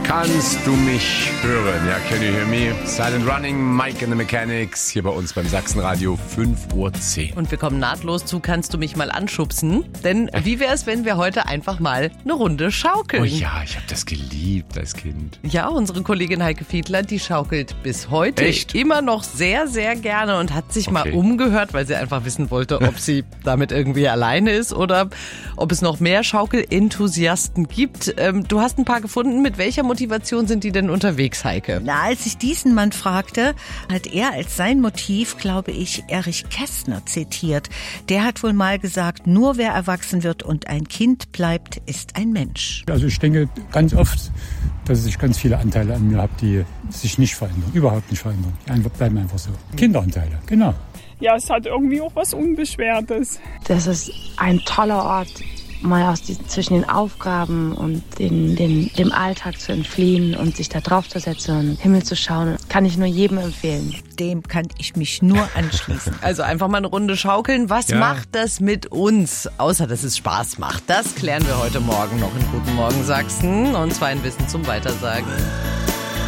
Kannst du mich hören? Ja, can you hear me? Silent Running, Mike and the Mechanics, hier bei uns beim Sachsenradio 5:10 Uhr. Und wir kommen nahtlos zu Kannst du mich mal anschubsen? Denn wie wäre es, wenn wir heute einfach mal eine Runde schaukeln? Oh ja, ich habe das geliebt als Kind. Ja, unsere Kollegin Heike Fiedler, die schaukelt bis heute immer noch sehr, sehr gerne und hat sich mal umgehört, weil sie einfach wissen wollte, ob sie damit irgendwie alleine ist oder ob es noch mehr Schaukelenthusiasten gibt. Du hast ein paar gefunden. Mit welcher Motivation sind die denn unterwegs, Heike? Na, als ich diesen Mann fragte, hat er als sein Motiv, glaube ich, Erich Kästner zitiert. Der hat wohl mal gesagt, nur wer erwachsen wird und ein Kind bleibt, ist ein Mensch. Also ich denke ganz oft, dass ich ganz viele Anteile an mir habe, die sich nicht verändern, überhaupt nicht verändern. Die bleiben einfach so. Kinderanteile, genau. Ja, es hat irgendwie auch was Unbeschwertes. Das ist ein toller Ort, mal zwischen den Aufgaben und dem Alltag zu entfliehen und sich da drauf zu setzen und Himmel zu schauen. Kann ich nur jedem empfehlen. Dem kann ich mich nur anschließen. Also einfach mal eine Runde schaukeln. Was macht das mit uns? Außer, dass es Spaß macht. Das klären wir heute Morgen noch in Guten Morgen Sachsen. Und zwar ein Wissen zum Weitersagen.